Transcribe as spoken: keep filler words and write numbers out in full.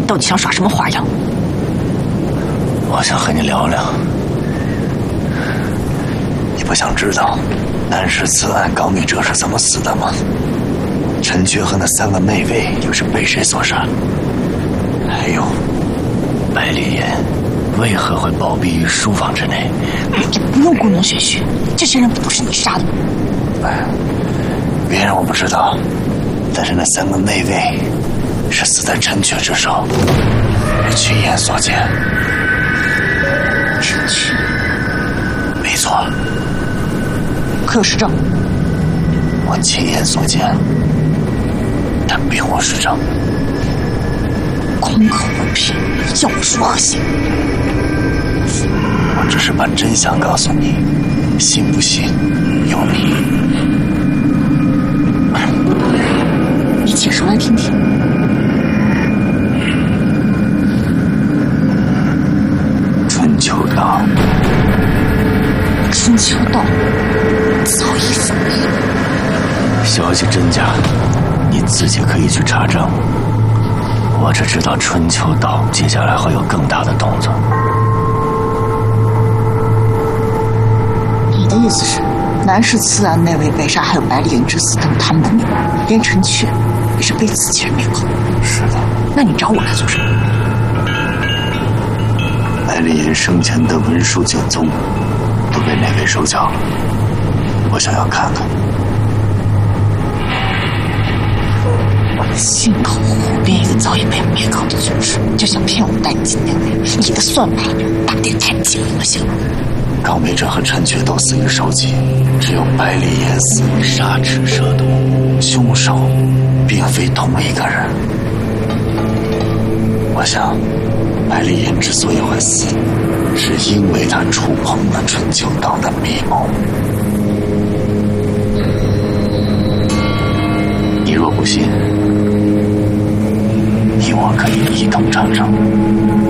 到底想耍什么花样？ 我想和你聊聊。你不想知道南市此案高密者是怎么死的吗？陈觉和那三个妹妹又是被谁所杀？还有白丽妍为何会暴毙于书房之内？ 你不用故弄玄虚，这些人不都是你杀的吗？ 哎，别人我不知道，但是那三个妹妹是死在陈确之手，亲眼所见。 陈确？ 没错。 可有实证？ 我亲眼所见，但并无实证。 空口无凭，要我如何信？ 我只是把真相告诉你，信不信由你。 你解释来听听。 春秋道， 春秋道早已覆灭。 消息真假，你自己可以去查证。我只知道春秋道接下来会有更大的动作。 你的意思是，南市此案那位被杀，还有白丽妍之死，都是他们的命，连陈确也是被自己人灭口。 是的。 那你找我来做什么？ 白丽妍生前的文书卷宗都被那位收缴了，我想要看看。 信口胡编一个早已被灭口的组织，就想骗我带你进内卫，你的算盘打得也太精了些了。 高密者和陈确都死于手疾，只有白丽妍死于杀齿蛇毒，凶手并非同一个人。我想，白丽妍之所以会死，是因为她触碰了春秋道的密谋。你若不信，你我可以一同查证。